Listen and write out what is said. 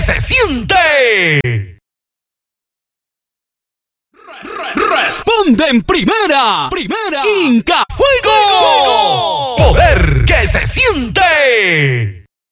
se siente! Responde en primera. Inca Fuego. Poder que se siente.